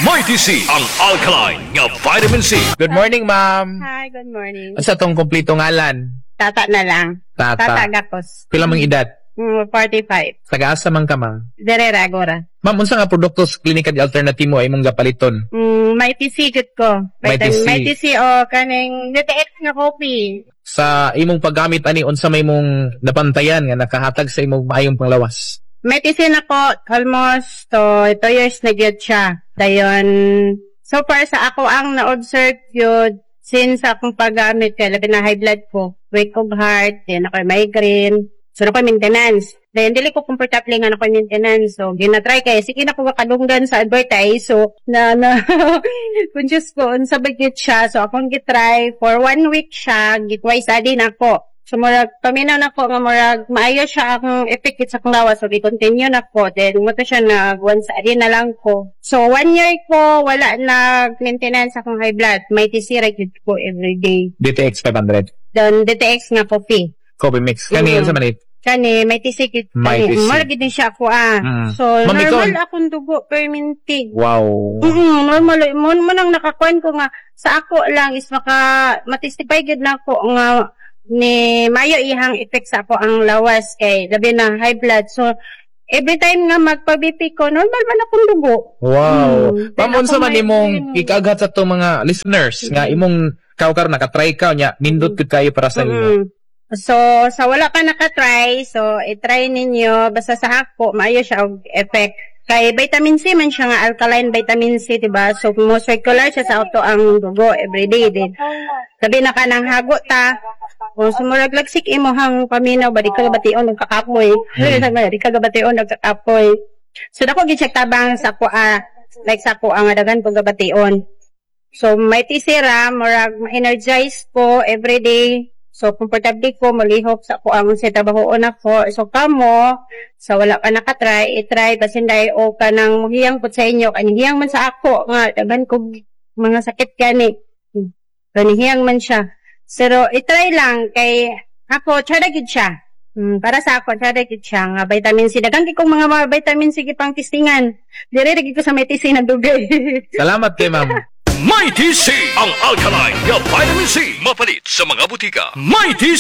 Mighty C ang alkaline nga vitamin C. Good morning, ma'am. Hi, good morning. Asa tong kumpleto ngalan? Tata na lang. Tata. Gakos. Pila mang edad? 45. Taga-asa man ka, ma'am? Derera, agora. Ma'am, unsa nga produkto sa klinika di alternatibo ay mong gapaliton? May tisigit ko. May TC. May TC o kaning DTX nga coffee. Sa imong paggamit ani unsa may mong napantayan nga nakahatag sa imong maayong panglawas? May TC na ko almost 2 years na gyud siya. Dayon, so far sa ako ang na-observe yun since akong paggamit kay labi na high blood ko, weak of heart, then ako migraine. So, ako maintenance. Then, dili ko comfortable nga ako maintenance. So, ginatry kay sige na ko kadunggan sa advertise. So, conscious ko, unsa ba gyud siya. So, akong gitry for 1 week siya, gitway sa din ako. So, murag, paminaw na ko nga murag, maayo siya akong effect sa akong lawas. So, i-continue na ko. Then, muto siya nag-1 sa din na lang ko. So, 1 year ko, wala nag-maintenance akong high blood. May TC record ko everyday. DTX 500. Then, DTX nga coffee. Coffee mix. Kani sa manit? Kani, may tisikit. May TC. Maragid din siya ako So, Ma'am, normal ikaw? akong dugo per minute. Wow. Normal. Mo nang nakakuan ko nga, sa ako lang is matistify gid na ako nga ni mayo ihang effect sa ako ang lawas kay labi na high blood. So, every time nga magpa-BP ko, normal man akong dugo. Wow. Ma'am, Then unsa ako man may- imong ikaghat sa itong mga listeners nga imong kaukar nakatry ka nya nindot gud kayo para sa inyo. So, sa wala pa nakatry, so, i-try ninyo, basta sa ako, maayo siya og effect. Kay vitamin C man siya nga, alkaline vitamin C, diba? So, mo circular siya sa auto ang dugo everyday din. Sabi na ka ng hago ta, kung sumurag lagsik imo hang paminaw, ba di ka gabation nagkakapoy. Di ka gabation nagkakapoy. So, dako gi-check tabang sa ako, like sa ako ang adagan kong gabation. So, may tisira, murag ma-energize ko everyday. So, comfortable ko, malihok sa ako ang sa trabahoon ako. So, kamo, sa wala ka nakatry, itry, basinday o ka nang muhiyang po sa inyo. Kanihiyang man sa ako, nga, dagan ko mga sakit gani. Kanihiyang man siya. Pero, itry lang, kay ako, tsaragid siya. Para sa ako, tsaragid siya, nga vitamin C. Dagan kong mga vitamin C pang testingan. Dire-ragid ko sa may TC na dugay. Salamat kay ma'am. Mighty C ang alkaline nga vitamin C. Mapalit sa mga butika. Mighty